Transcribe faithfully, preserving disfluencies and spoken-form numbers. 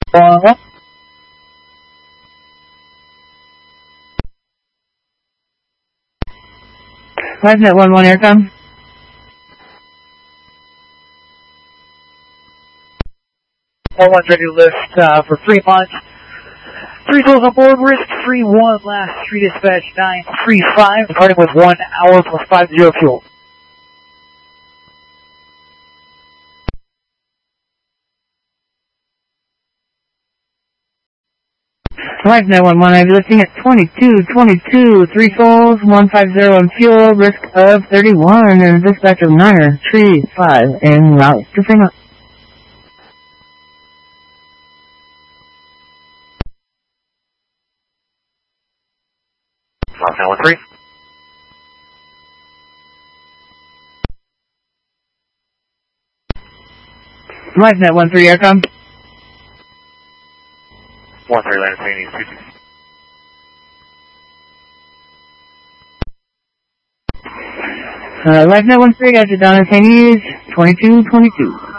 Uh, Flightnet one one aircom. one one's ready to lift uh, for three months. Three souls on board, risk three one, last three dispatch nine three five, departing with one hour plus five zero fuel. Flightnet one one, I'll be lifting at twenty-two twenty-two, three souls, one five zero on fuel, risk of thirty-one, and dispatch of niner three five en route to Fremont. Foxtrot one three. Flightnet one three aircom. one three, land Chinese two two. Uh, Flightnet one three, got you down in Chinese, twenty-two twenty-two.